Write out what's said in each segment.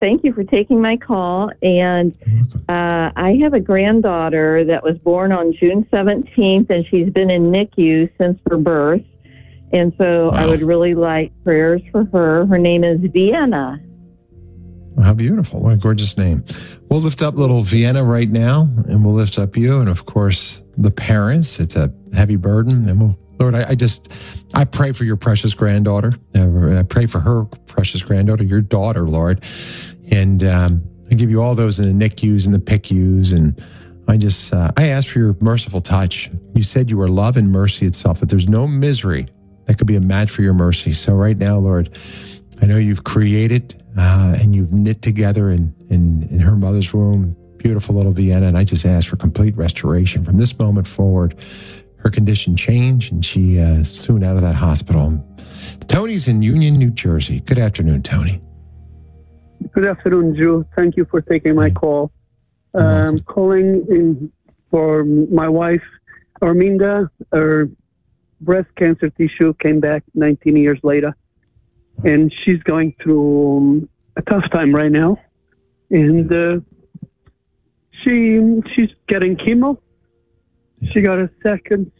Thank you for taking my call. And I have a granddaughter that was born on June 17th, and she's been in NICU since her birth. And so I would really like prayers for her. Her name is Vienna. How beautiful. What a gorgeous name. We'll lift up little Vienna right now, and we'll lift up you and, of course, the parents. It's a heavy burden. And Lord, I pray for your precious granddaughter. I pray for her precious granddaughter, your daughter, Lord. And I give you all those in the NICUs and the PICUs. And I ask for your merciful touch. You said you are love and mercy itself, that there's no misery that could be a match for your mercy. So right now, Lord, I know you've created and you've knit together in her mother's womb, beautiful little Vienna. And I just ask for complete restoration from this moment forward. Her condition changed, and she is soon out of that hospital. Tony's in Union, New Jersey. Good afternoon, Tony. Good afternoon, Drew. Thank you for taking my call. I'm calling in for my wife, Arminda. Her breast cancer tissue came back 19 years later, and she's going through a tough time right now. And she's getting chemo. She got a second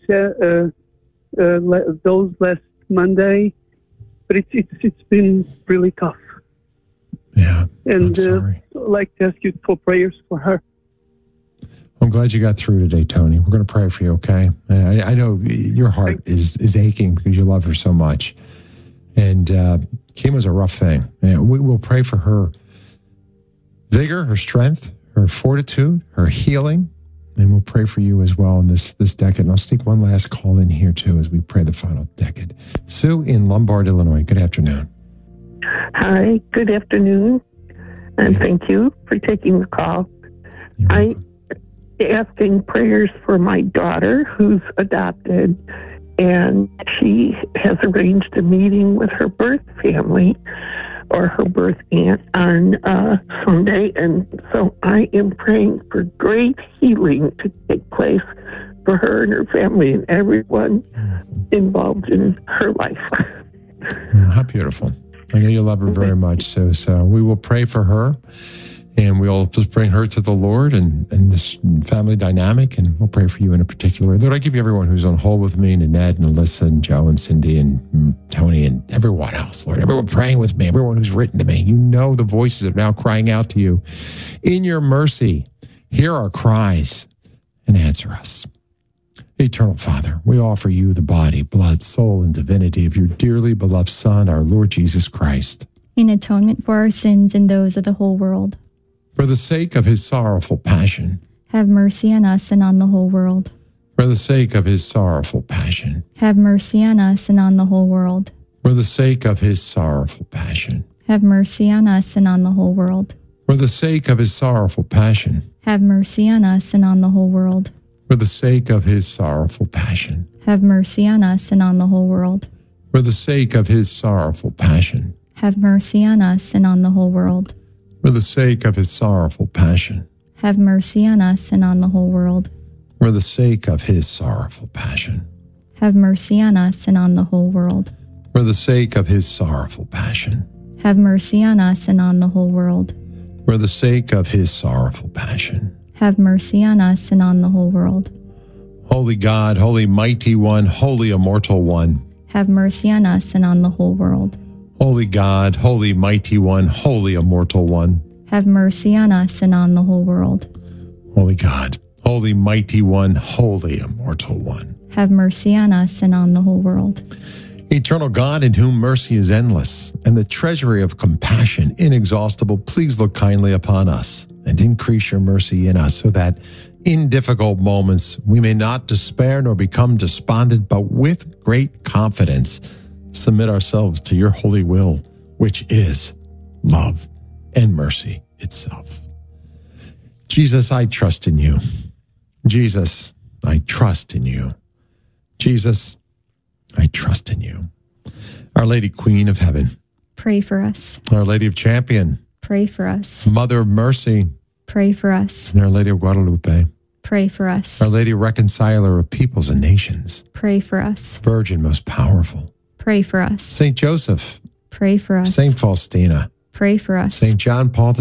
dose last Monday, but it's been really tough. Yeah, and I'd like to ask you for prayers for her. I'm glad you got through today, Tony. We're going to pray for you, okay? I know your heart is aching because you love her so much. And chemo's a rough thing. We will pray for her vigor, her strength, her fortitude, her healing. And we'll pray for you as well in this decade. And I'll sneak one last call in here, too, as we pray the final decade. Sue in Lombard, Illinois. Good afternoon. Hi, good afternoon. And thank you for taking the call. I'm asking prayers for my daughter, who's adopted. And she has arranged a meeting with her birth family or her birth aunt on Sunday. And so I am praying for great healing to take place for her and her family and everyone involved in her life. How beautiful. I know you love her very much. So we will pray for her, and we'll just bring her to the Lord and this family dynamic, and we'll pray for you in a particular way. Lord, I give you everyone who's on hold with me, and Ned and Alyssa and Joe and Cindy and Tony and everyone else, Lord. Everyone praying with me, everyone who's written to me. You know the voices are now crying out to you. In your mercy, hear our cries and answer us. Eternal Father, we offer you the body, blood, soul, and divinity of your dearly beloved Son, our Lord Jesus Christ, in atonement for our sins and those of the whole world. For the sake of his sorrowful passion, have mercy on us and on the whole world. For the sake of his sorrowful passion, have mercy on us and on the whole world. For the sake of his sorrowful passion, have mercy on us and on the whole world. For the sake of his sorrowful passion, have mercy on us and on the whole world. For the sake of his sorrowful passion, have mercy on us and on the whole world. For the sake of his sorrowful passion, have mercy on us and on the whole world. For the sake of his sorrowful passion, have mercy on us and on the whole world. For the sake of his sorrowful passion, have mercy on us and on the whole world. For the sake of his sorrowful passion, have mercy on us and on the whole world. For the sake of his sorrowful passion, have mercy on us and on the whole world. Holy God, holy mighty one, holy immortal one, have mercy on us and on the whole world. Holy God, holy mighty one, holy immortal one, have mercy on us and on the whole world. Holy God, holy mighty one, holy immortal one, have mercy on us and on the whole world. Eternal God, in whom mercy is endless, and the treasury of compassion inexhaustible, please look kindly upon us and increase your mercy in us, so that in difficult moments we may not despair nor become despondent, but with great confidence submit ourselves to your holy will, which is love and mercy itself. Jesus, I trust in you. Jesus, I trust in you. Jesus, I trust in you. Our Lady Queen of Heaven, pray for us. Our Lady of Champion, pray for us. Mother of Mercy, pray for us. And Our Lady of Guadalupe, pray for us. Our Lady Reconciler of peoples and nations, pray for us. Virgin most powerful, pray for us. Saint Joseph, pray for us. Saint Faustina, Pray for us. St. John Paul